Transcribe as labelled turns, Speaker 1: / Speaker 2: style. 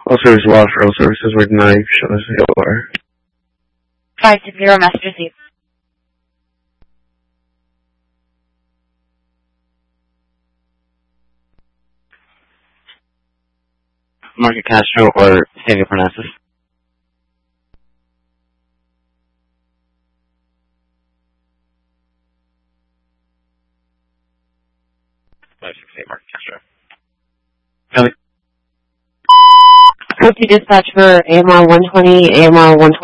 Speaker 1: All service lost. All services were denied. Show us the OR.
Speaker 2: 560, message received.
Speaker 3: Market Castro or Xavier Parnassus. Market Castro. Copy.
Speaker 2: Copy dispatch for AMR 120, AMR 120.